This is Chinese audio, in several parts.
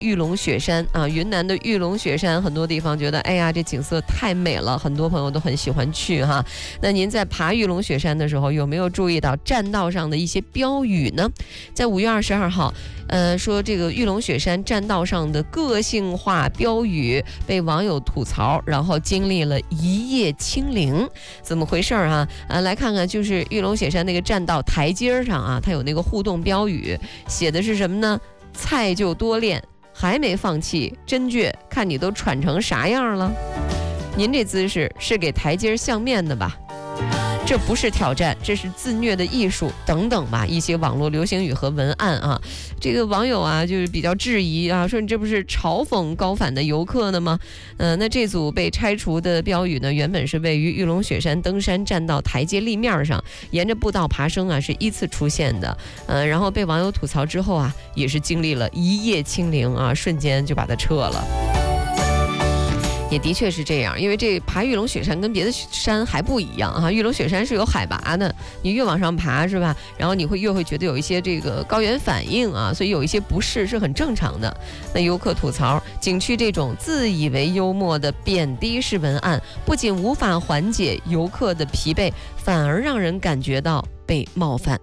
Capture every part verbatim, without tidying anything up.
玉龙雪山啊，云南的玉龙雪山，很多地方觉得，哎呀，这景色太美了，很多朋友都很喜欢去哈。那您在爬玉龙雪山的时候，有没有注意到栈道上的一些标语呢？在五月二十二号，呃，说这个玉龙雪山栈道上的个性化标语被网友吐槽，然后经历了一夜清零，怎么回事啊？呃，来看看，就是玉龙雪山那个栈道台阶上啊，它有那个互动标语，写的是什么呢？菜就多练。还没放弃，真倔，看你都喘成啥样了。您这姿势是给台阶相面的吧？这不是挑战，这是自虐的艺术，等等吧，一些网络流行语和文案啊。这个网友啊，就是比较质疑啊，说你这不是嘲讽高反的游客呢吗？呃，那这组被拆除的标语呢，原本是位于玉龙雪山登山栈道台阶立面上，沿着步道爬升啊，是依次出现的。呃，然后被网友吐槽之后啊，也是经历了一夜清零啊，瞬间就把它撤了。也的确是这样，因为这爬玉龙雪山跟别的山还不一样哈、啊，玉龙雪山是有海拔的，你越往上爬是吧？然后你会越会觉得有一些这个高原反应啊，所以有一些不适是很正常的。那游客吐槽景区这种自以为幽默的贬低式文案，不仅无法缓解游客的疲惫，反而让人感觉到被冒犯。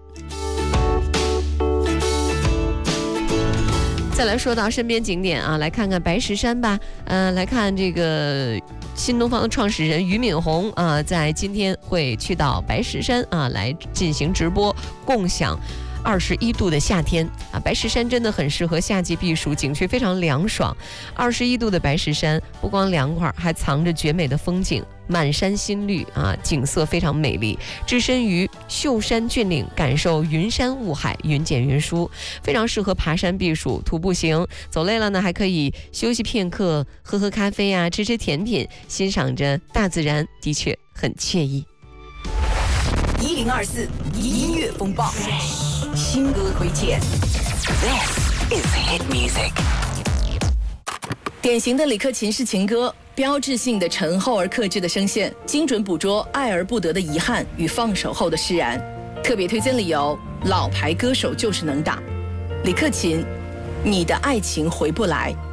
再来说到身边景点啊，来看看白石山吧。呃，来看这个新东方的创始人俞敏洪啊，在今天会去到白石山啊来进行直播，共享二十一度的夏天啊，白石山真的很适合夏季避暑，景区非常凉爽。二十一度的白石山不光凉快，还藏着绝美的风景，满山新绿啊，景色非常美丽。置身于秀山峻岭，感受云山雾海，云卷云舒，非常适合爬山避暑、徒步行。走累了呢，还可以休息片刻，喝喝咖啡啊，吃吃甜品，欣赏着大自然，的确很惬意。 一零二四音乐风暴，新歌推荐。This is hit music。典型的李克勤式情歌，标志性的沉厚而克制的声线，精准捕捉爱而不得的遗憾与放手后的释然。特别推荐理由：老牌歌手就是能打。李克勤，你的爱情回不来。